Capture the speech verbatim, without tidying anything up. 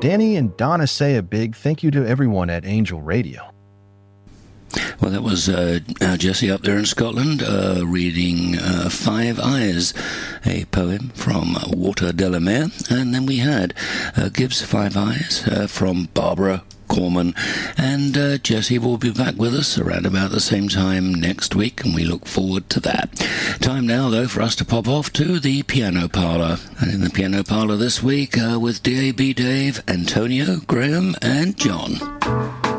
Danny and Donna say a big thank you to everyone at Angel Radio. Well, that was uh, uh, Jesse up there in Scotland uh, reading uh, Five Eyes, a poem from Walter Delamere. And then we had uh, Gibbs' Five Eyes uh, from Barbara Corman. And uh, Jesse will be back with us around about the same time next week, and we look forward to that. Time now, though, for us to pop off to the piano parlour. And in the piano parlour this week uh, with D A B Dave, Antonio, Graham and John.